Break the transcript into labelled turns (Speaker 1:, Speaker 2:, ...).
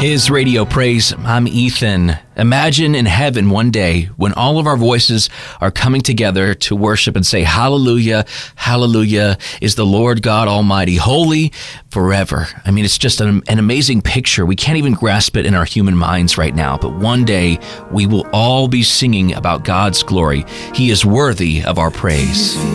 Speaker 1: His Radio Praise. I'm Ethan. Imagine in heaven one day when all of our voices are coming together to worship and say, Hallelujah, Hallelujah is the Lord God Almighty, holy forever. I mean, it's just an amazing picture. We can't even grasp it in our human minds right now, but one day we will all be singing about God's glory. He is worthy of our praise.